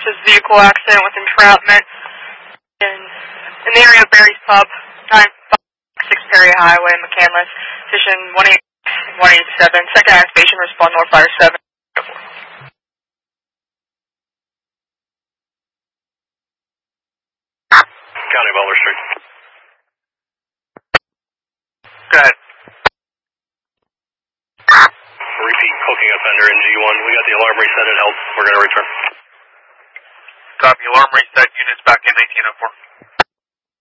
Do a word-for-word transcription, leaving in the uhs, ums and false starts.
says vehicle accident with entrapment in, in the area of Barry's Pub, nine five six Perry Highway, McCandless, station one eighty-seven, second activation, respond North Fire seven. County Butler Street. Go ahead. Repeat, cooking offender in G one. We got the alarm reset at help. We're going to return. Copy, alarm reset, units back in nineteen oh four.